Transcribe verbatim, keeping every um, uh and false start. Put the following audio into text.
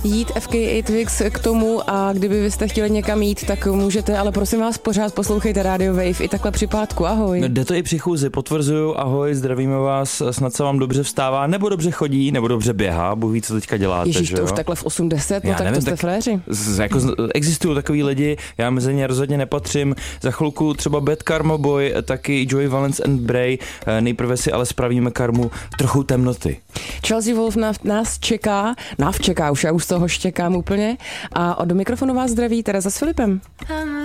jít F K A Twigs k tomu a kdyby byste chtěli někam jít, tak můžete, ale prosím vás, pořád poslouchejte Radio Wave i takhle při pátku. Ahoj. No, jde to i při chůzi, potvrzuju, ahoj, zdravíme vás, snad se vám dobře vstává, nebo dobře chodí, nebo dobře běhá, Bůh ví, co teďka děláte. Ježíš, že to jo? už takhle v osm deset, no Já tak nevím, to jste tak fréři. Z, jako, existují takový lidi, já mezi ně rozhodně nepatřím, za chvilku třeba Bad Karma Boy, taky Joey Valence and Bray, nejprve si ale spravíme karmu trochu temnoty. Chelsea Wolf nás čeká, nás čeká, už já už z toho štěkám úplně a od mikrofonu vás zdraví Tereza s Filipem.